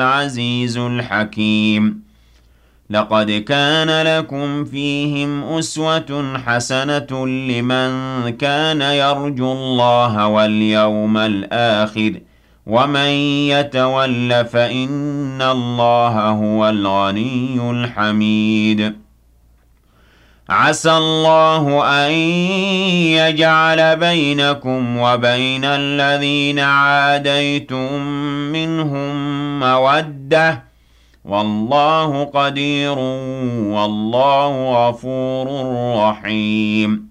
العزيز الحكيم لقد كان لكم فيهم أسوة حسنة لمن كان يرجو الله واليوم الآخر ومن يتول فإن الله هو الغني الحميد عسى الله أن يجعل بينكم وبين الذين عاديتم منهم مودة والله قدير والله غفور رحيم